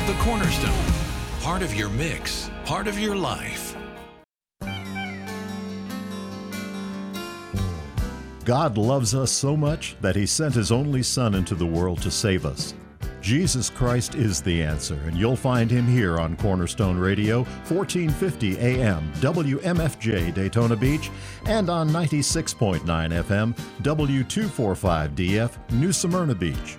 The Cornerstone. Part of your mix, part of your life. God loves us so much that He sent His only Son into the world to save us. Jesus Christ is the answer, and you'll find Him here on Cornerstone Radio, 1450 AM, WMFJ Daytona Beach, and on 96.9 FM, W245DF, New Smyrna Beach.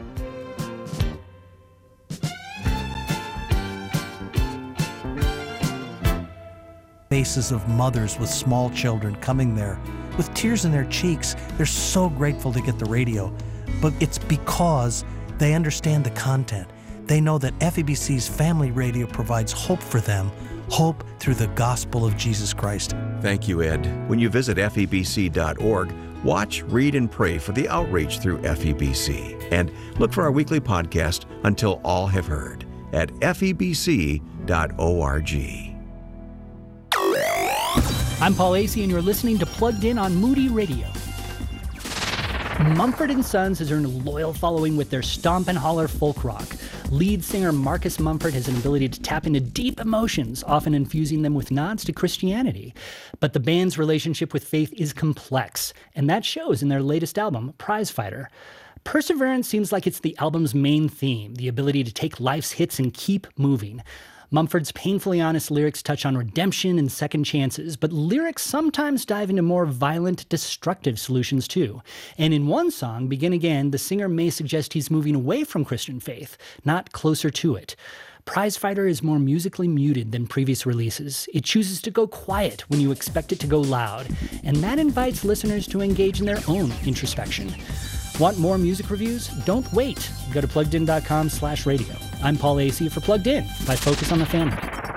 Faces of mothers with small children coming there with tears in their cheeks. They're so grateful to get the radio, but it's because they understand the content. They know that FEBC's family radio provides hope for them, hope through the gospel of Jesus Christ. Thank you, Ed. When you visit FEBC.org, watch, read, and pray for the outreach through FEBC. And look for our weekly podcast, Until All Have Heard, at FEBC.org. I'm Paul Asay, and you're listening to Plugged In on Moody Radio. Mumford & Sons has earned a loyal following with their stomp and holler folk rock. Lead singer Marcus Mumford has an ability to tap into deep emotions, often infusing them with nods to Christianity. But the band's relationship with faith is complex, and that shows in their latest album, Prizefighter. Perseverance seems like it's the album's main theme, the ability to take life's hits and keep moving. Mumford's painfully honest lyrics touch on redemption and second chances, but lyrics sometimes dive into more violent, destructive solutions too. And in one song, Begin Again, the singer may suggest he's moving away from Christian faith, not closer to it. Prizefighter is more musically muted than previous releases. It chooses to go quiet when you expect it to go loud, and that invites listeners to engage in their own introspection. Want more music reviews? Don't wait. Go to pluggedin.com/radio. I'm Paul Asay for Plugged In by Focus on the Family.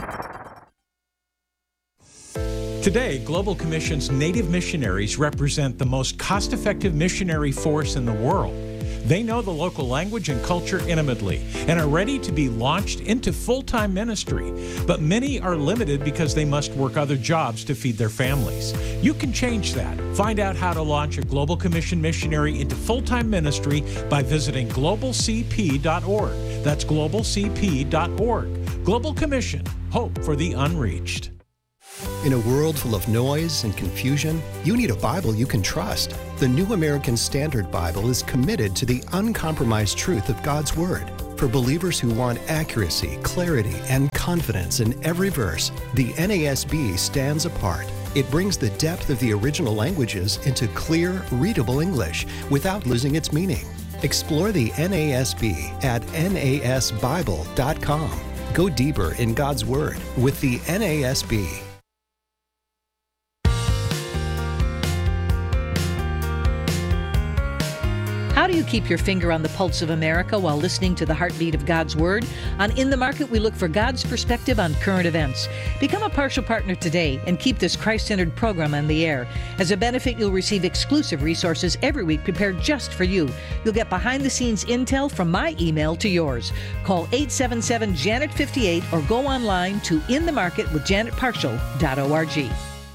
Today, Global Commission's Native missionaries represent the most cost-effective missionary force in the world. They know the local language and culture intimately and are ready to be launched into full-time ministry. But many are limited because they must work other jobs to feed their families. You can change that. Find out how to launch a Global Commission missionary into full-time ministry by visiting globalcp.org. That's globalcp.org. Global Commission, hope for the unreached. In a world full of noise and confusion, you need a Bible you can trust. The New American Standard Bible is committed to the uncompromised truth of God's Word. For believers who want accuracy, clarity, and confidence in every verse, the NASB stands apart. It brings the depth of the original languages into clear, readable English without losing its meaning. Explore the NASB at nasbible.com. Go deeper in God's Word with the NASB. How do you keep your finger on the pulse of America while listening to the heartbeat of God's Word? On In the Market, we look for God's perspective on current events. Become a partial partner today and keep this Christ-centered program on the air. As a benefit, you'll receive exclusive resources every week prepared just for you. You'll get behind-the-scenes intel from my email to yours. Call 877-JANET-58 or go online to inthemarketwithjanetpartial.org.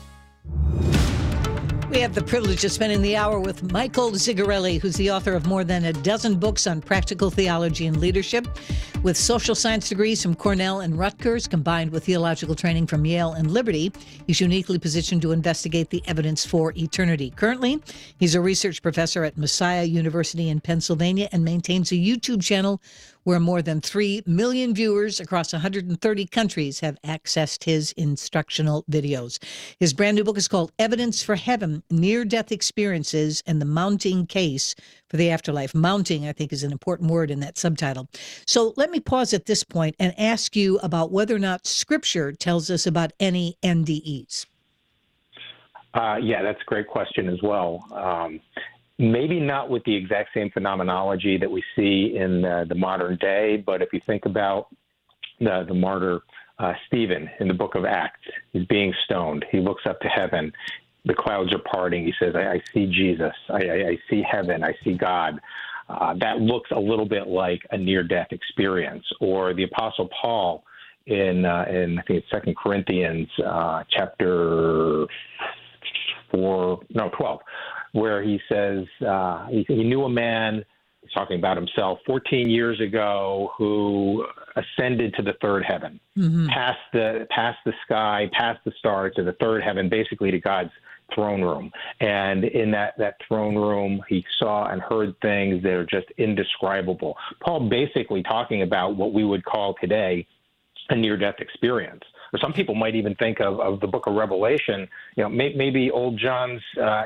We have the privilege of spending the hour with Michael Zigarelli, who's the author of more than a dozen books on practical theology and leadership. With social science degrees from Cornell and Rutgers, combined with theological training from Yale and Liberty, he's uniquely positioned to investigate the evidence for eternity. Currently, he's a research professor at Messiah University in Pennsylvania and maintains a YouTube channel where more than 3 million viewers across 130 countries have accessed his instructional videos. His brand new book is called Evidence for Heaven, Near-Death Experiences and the Mounting Case for the Afterlife. Mounting, I think, is an important word in that subtitle. So let me pause at this point and ask you about whether or not Scripture tells us about any NDEs. Yeah, that's a great question as well. Maybe not with the exact same phenomenology that we see in the modern day, but if you think about the martyr Stephen in the book of Acts, he's being stoned. He looks up to heaven. The clouds are parting. He says, I see Jesus. I see heaven. I see God. That looks a little bit like a near-death experience. Or the Apostle Paul in I think it's 2 Corinthians chapter 12, where he says he knew a man talking about himself 14 years ago, who ascended to the third heaven, past the sky, past the stars to the third heaven, basically to God's throne room. And in that throne room, he saw and heard things that are just indescribable. Paul basically talking about what we would call today a near-death experience. Or some people might even think of the book of Revelation. Maybe old John's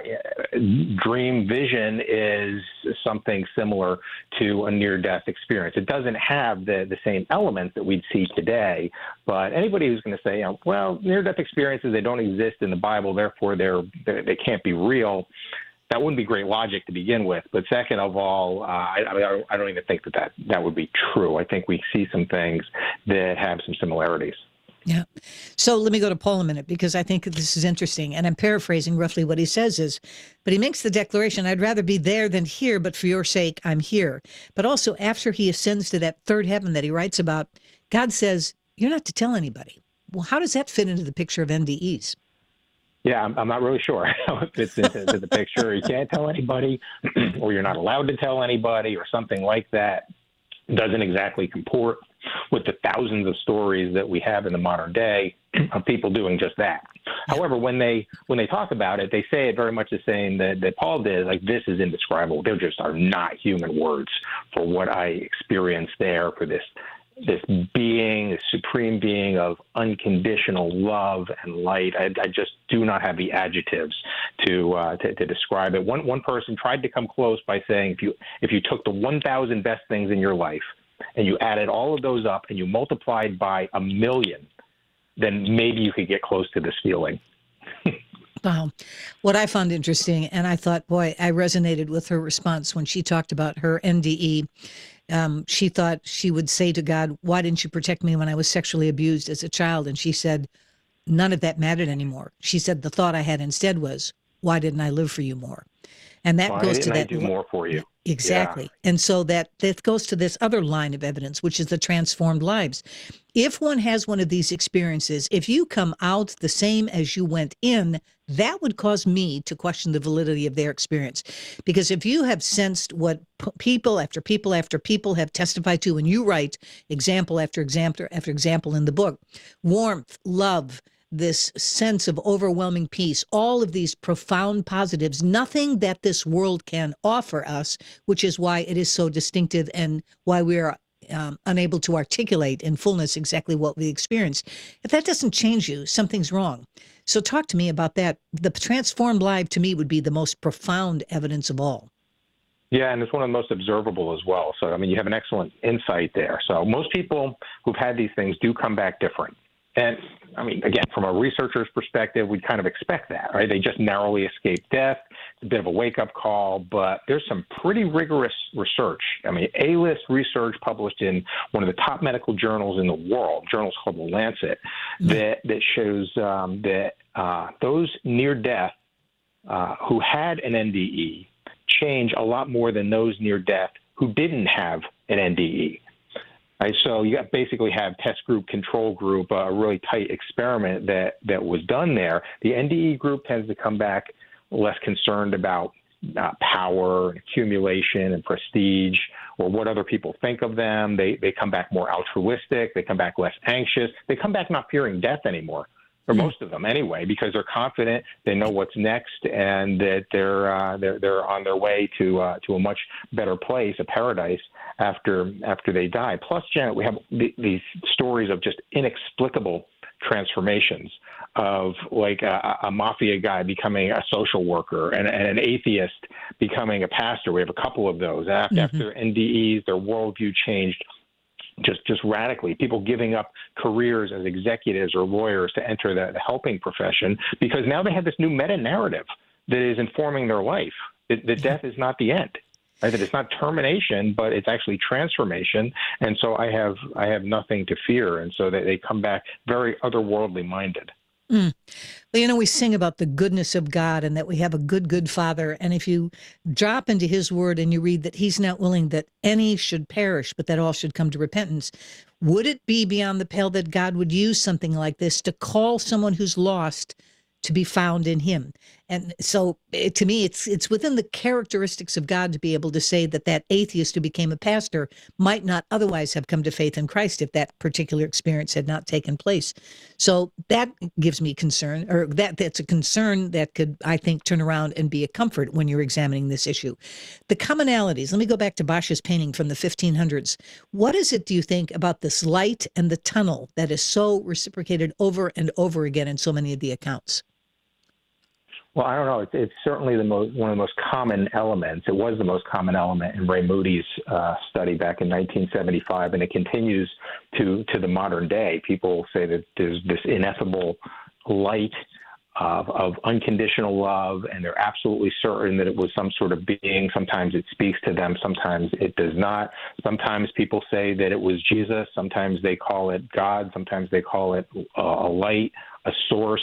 dream vision is something similar to a near-death experience. It doesn't have the same elements that we'd see today, but anybody who's going to say, well, near-death experiences, they don't exist in the Bible, therefore they can't be real, that wouldn't be great logic to begin with. But second of all, I don't even think that would be true. I think we see some things that have some similarities. Yeah. So let me go to Paul a minute, because I think this is interesting. And I'm paraphrasing roughly what he says is, but he makes the declaration, I'd rather be there than here, but for your sake, I'm here. But also after he ascends to that third heaven that he writes about, God says, you're not to tell anybody. Well, how does that fit into the picture of NDEs? Yeah, I'm not really sure how it fits into the picture. You can't tell anybody, or you're not allowed to tell anybody, or something like that. Doesn't exactly comport with the thousands of stories that we have in the modern day of people doing just that. However, when they talk about it, they say it very much the same that Paul did, like, this is indescribable. There just are not human words for what I experienced there, for this being, this supreme being of unconditional love and light. I just do not have the adjectives to describe it. One person tried to come close by saying, if you took the 1,000 best things in your life and you added all of those up and you multiplied by 1 million, then maybe you could get close to this feeling. Wow. What I found interesting, and I thought, boy, I resonated with her response when she talked about her NDE. She thought she would say to God, why didn't you protect me when I was sexually abused as a child? And she said, none of that mattered anymore. She said, the thought I had instead was, why didn't I live for you more? And that goes to that. I do more for you. Exactly. Yeah. And so that goes to this other line of evidence, which is the transformed lives. If one has one of these experiences, if you come out the same as you went in, that would cause me to question the validity of their experience. Because if you have sensed what people after people after people have testified to, and you write example after example after example in the book, warmth, love, this sense of overwhelming peace, all of these profound positives, nothing that this world can offer us, which is why it is so distinctive and why we are unable to articulate in fullness exactly what we experienced. If that doesn't change you, something's wrong. So talk to me about that. The transformed life to me would be the most profound evidence of all. Yeah, and it's one of the most observable as well. So, I mean, you have an excellent insight there. So most people who've had these things do come back different. And, I mean, again, from a researcher's perspective, we'd kind of expect that, right? They just narrowly escaped death. It's a bit of a wake-up call, but there's some pretty rigorous research. I mean, A-list research published in one of the top medical journals in the world, journals called The Lancet, that shows that those near-death who had an NDE change a lot more than those near-death who didn't have an NDE. Right, so you basically have test group, control group, a really tight experiment that was done there. The NDE group tends to come back less concerned about power, and accumulation, and prestige, or what other people think of them. They come back more altruistic. They come back less anxious. They come back not fearing death anymore, or most of them anyway, because they're confident, they know what's next, and that they're on their way to a much better place, a paradise, after they die. Plus, Janet, we have these stories of just inexplicable transformations of, like, a mafia guy becoming a social worker and an atheist becoming a pastor. We have a couple of those. After NDEs, their worldview changed just radically. People giving up careers as executives or lawyers to enter the helping profession because now they have this new meta-narrative that is informing their life, that death is not the end. Right? That it's not termination, but it's actually transformation. And so I have nothing to fear. And so they come back very otherworldly minded. Well, you know, we sing about the goodness of God and that we have a good Father. And if you drop into his word and you read that he's not willing that any should perish, but that all should come to repentance, would it be beyond the pale that God would use something like this to call someone who's lost to be found in him? And so to me, it's within the characteristics of God to be able to say that atheist who became a pastor might not otherwise have come to faith in Christ if that particular experience had not taken place. So that gives me concern, or that's a concern that could, I think, turn around and be a comfort when you're examining this issue. The commonalities, let me go back to Bosch's painting from the 1500s. What is it, do you think, about this light and the tunnel that is so reciprocated over and over again in so many of the accounts? Well, I don't know. It's certainly one of the most common elements. It was the most common element in Ray Moody's study back in 1975, and it continues to the modern day. People say that there's this ineffable light of unconditional love, and they're absolutely certain that it was some sort of being. Sometimes it speaks to them, sometimes it does not. Sometimes people say that it was Jesus. Sometimes they call it God. Sometimes they call it a light, a source,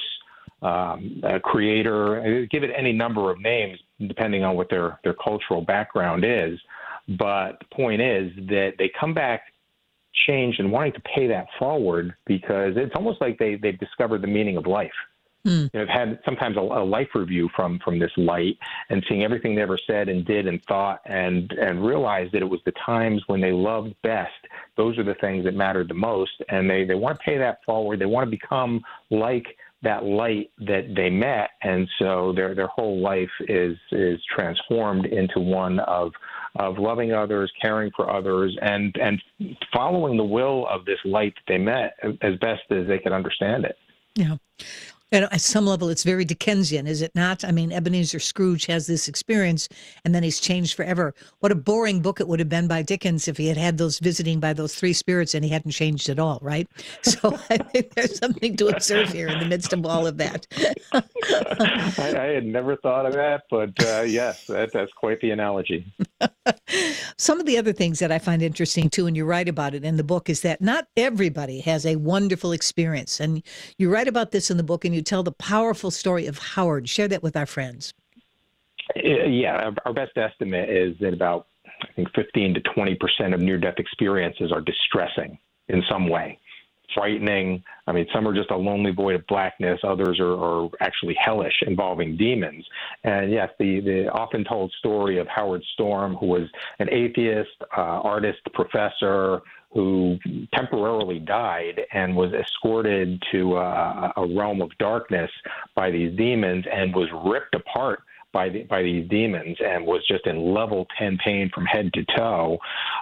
a creator. Give it any number of names depending on what their cultural background is. But the point is that they come back changed and wanting to pay that forward, because it's almost like they've discovered the meaning of life. You know, I've had sometimes a life review from this light, and seeing everything they ever said and did and thought, and realized that it was the times when they loved best. Those are the things that mattered the most, and they want to pay that forward. They want to become like that light that they met, and so their whole life is transformed into one of loving others, caring for others, and following the will of this light that they met as best as they could understand it. Yeah. And at some level, it's very Dickensian, is it not? I mean, Ebenezer Scrooge has this experience, and then he's changed forever. What a boring book it would have been by Dickens if he had those visiting by those three spirits and he hadn't changed at all, right? So I think there's something to observe here in the midst of all of that. I had never thought of that, but yes, that's quite the analogy. Some of the other things that I find interesting, too, and you write about it in the book, is that not everybody has a wonderful experience. And you write about this in the book, and you tell the powerful story of Howard. Share that with our friends. Yeah, our best estimate is that about, I think, 15 to 20% of near-death experiences are distressing in some way. Frightening. I mean, some are just a lonely void of blackness. Others are actually hellish, involving demons. And yes, the often told story of Howard Storm, who was an atheist, artist, professor, who temporarily died and was escorted to a realm of darkness by these demons, and was ripped apart by these demons, and was just in level 10 pain from head to toe.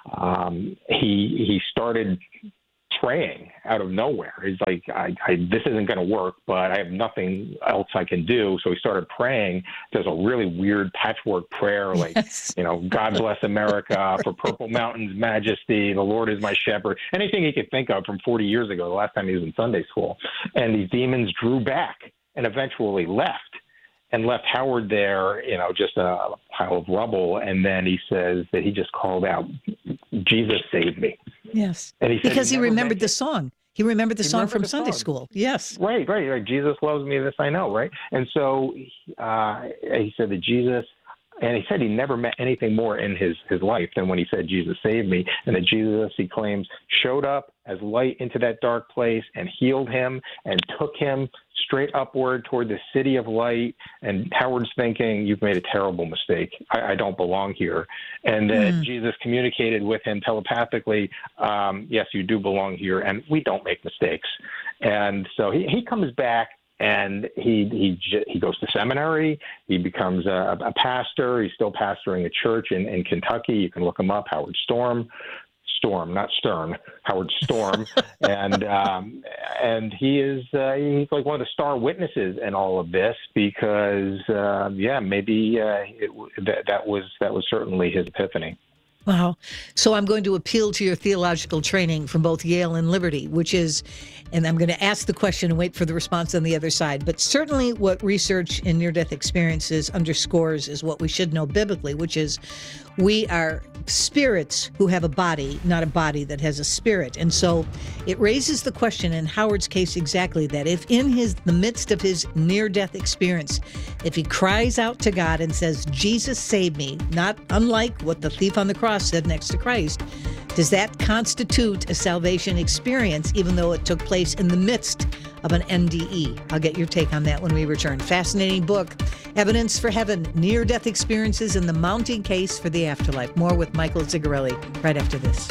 He started praying out of nowhere. He's like, this isn't going to work, but I have nothing else I can do. So he started praying. There's a really weird patchwork prayer, like, yes, God bless America, for Purple Mountain's majesty, the Lord is my shepherd, anything he could think of from 40 years ago, the last time he was in Sunday school. And these demons drew back and eventually left Howard there, just a pile of rubble. And then he says that he just called out, Jesus saved me. Yes. And he said because he remembered the song. He remembered the song from Sunday school. Yes. Right. Jesus loves me, this I know, right? And so he said that Jesus, and he said he never met anything more in his life than when he said, Jesus saved me. And that Jesus, he claims, showed up as light into that dark place and healed him and took him straight upward toward the city of light. And Howard's thinking, you've made a terrible mistake. I don't belong here. And that Jesus communicated with him telepathically, yes, you do belong here, and we don't make mistakes. And so he comes back, and he goes to seminary. He becomes a pastor. He's still pastoring a church in Kentucky. You can look him up, Howard Storm, not Stern, Howard Storm, and he's like one of the star witnesses in all of this, because maybe that was certainly his epiphany. Wow. So I'm going to appeal to your theological training from both Yale and Liberty, which is, and I'm going to ask the question and wait for the response on the other side, but certainly what research in near-death experiences underscores is what we should know biblically, which is we are spirits who have a body, not a body that has a spirit. And so it raises the question in Howard's case exactly that if in the midst of his near-death experience, if he cries out to God and says, Jesus save me, not unlike what the thief on the cross said next to Christ, does that constitute a salvation experience, even though it took place in the midst of an NDE. I'll get your take on that when we return. Fascinating book, Evidence for Heaven, Near-Death Experiences and the Mounting Case for the Afterlife. More with Michael Zigarelli right after this.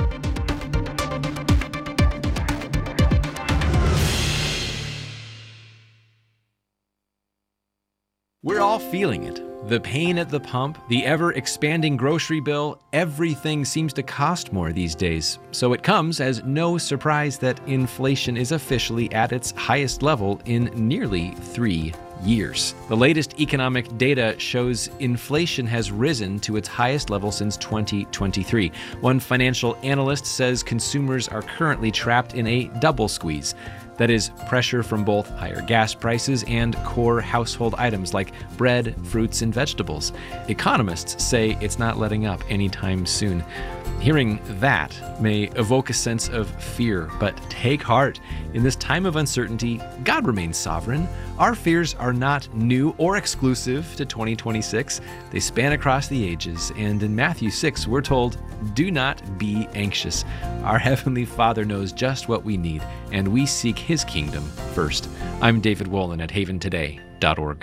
We're all feeling it. The pain at the pump, the ever-expanding grocery bill, everything seems to cost more these days. So it comes as no surprise that inflation is officially at its highest level in nearly 3 years. The latest economic data shows inflation has risen to its highest level since 2023. One financial analyst says consumers are currently trapped in a double squeeze. That is, pressure from both higher gas prices and core household items like bread, fruits, and vegetables. Economists say it's not letting up anytime soon. Hearing that may evoke a sense of fear, but take heart. In this time of uncertainty, God remains sovereign. Our fears are not new or exclusive to 2026. They span across the ages, and in Matthew 6, we're told, "Do not be anxious." Our Heavenly Father knows just what we need, and we seek His kingdom first. I'm David Wolin at haventoday.org.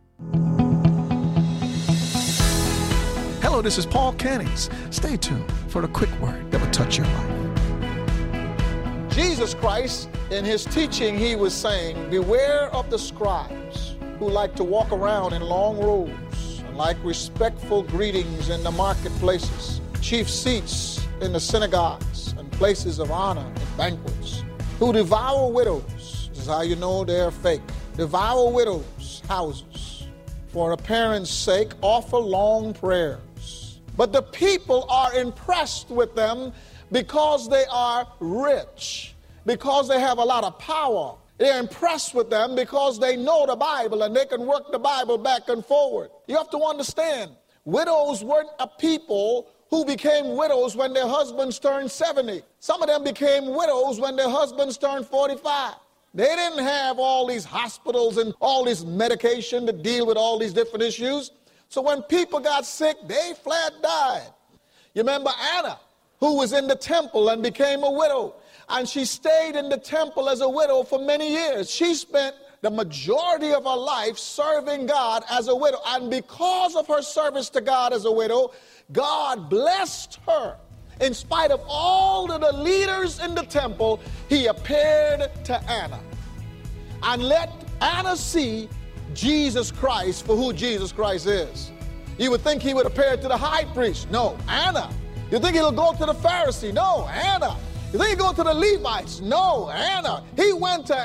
Hello, this is Paul Cannings. Stay tuned for the quick word that will touch your life. Jesus Christ, in his teaching, he was saying, beware of the scribes who like to walk around in long robes and like respectful greetings in the marketplaces, chief seats in the synagogues and places of honor and banquets, who devour widows. This is how you know they're fake. Devour widows' houses. For appearance sake, offer long prayers. But the people are impressed with them because they are rich, because they have a lot of power. They're impressed with them because they know the Bible and they can work the Bible back and forward. You have to understand, widows weren't a people who became widows when their husbands turned 70. Some of them became widows when their husbands turned 45. They didn't have all these hospitals and all this medication to deal with all these different issues. So when people got sick, they flat died. You remember Anna, who was in the temple and became a widow, and she stayed in the temple as a widow for many years. She spent the majority of her life serving God as a widow, and because of her service to God as a widow, God blessed her. In spite of all of the leaders in the temple, he appeared to Anna and let Anna see Jesus Christ for who Jesus Christ is. You would think he would appear to the high priest. No, Anna. You think he'll go to the Pharisee? No, Anna. You think he'll go to the Levites? No, Anna. He went to